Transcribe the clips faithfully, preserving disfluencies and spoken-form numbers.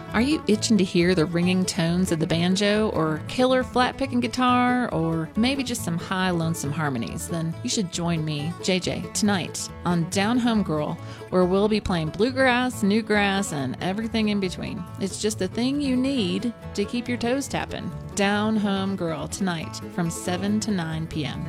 Are you itching to hear the ringing tones of the banjo, or killer flat picking guitar, or maybe just some high lonesome harmonies? Then you should join me, J J, tonight on Down Home Girl, where we'll be playing bluegrass, newgrass, and everything in between. It's just the thing you need to keep your toes tapping. Down Home Girl tonight from seven to nine p.m.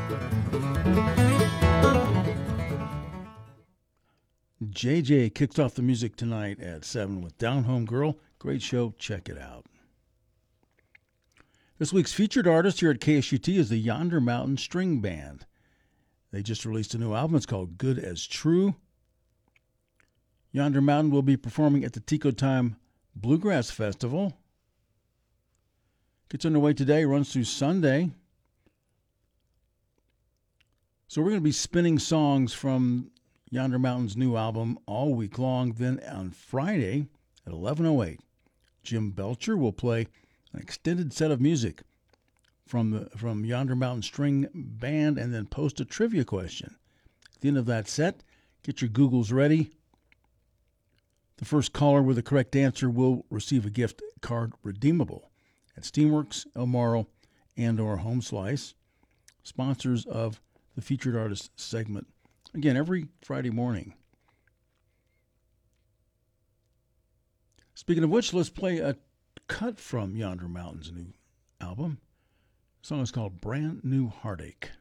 J J kicks off the music tonight at seven with Down Home Girl. Great show. Check it out. This week's featured artist here at K S U T is the Yonder Mountain String Band. They just released a new album. It's called Good as True. Yonder Mountain will be performing at the Tico Time Bluegrass Festival. Gets underway today, runs through Sunday. So we're going to be spinning songs from Yonder Mountain's new album all week long. Then on Friday at eleven oh eight, Jim Belcher will play an extended set of music from the from Yonder Mountain String Band and then post a trivia question. At the end of that set, get your Googles ready. The first caller with the correct answer will receive a gift card redeemable at Steamworks, El Morro, and or Home Slice, sponsors of the Featured Artist segment. Again, every Friday morning. Speaking of which, let's play a cut from Yonder Mountain's new album. The song is called Brand New Heartache.